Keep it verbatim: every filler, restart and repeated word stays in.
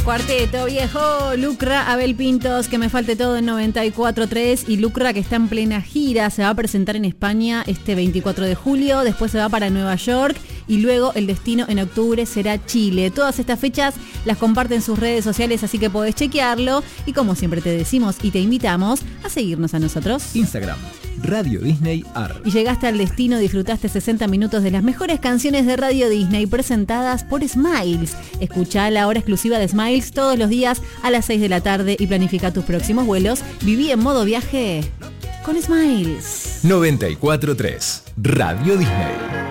Cuarteto viejo, Lucra, Abel Pintos, que me falte todo en noventa y cuatro punto tres, y Lucra, que está en plena gira, se va a presentar en España este veinticuatro de julio, después se va para Nueva York y luego el destino en octubre será Chile. Todas estas fechas las comparte en sus redes sociales, así que podés chequearlo, y como siempre te decimos y te invitamos a seguirnos a nosotros. Instagram, Radio Disney A R. Y llegaste al destino, disfrutaste sesenta minutos de las mejores canciones de Radio Disney presentadas por Smiles. Escuchá la hora exclusiva de Smiles todos los días a las seis de la tarde y planifica tus próximos vuelos. Viví en modo viaje con Smiles. noventa y cuatro punto tres, Radio Disney.